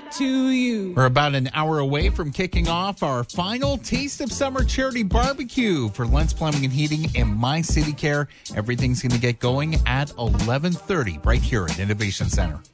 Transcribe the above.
that to you. We're about an hour away from kicking off our final Taste of Summer charity barbecue for Lentz Plumbing and Heating and My City Care. Everything's going to get going at 11:30 right here at Innovation Center.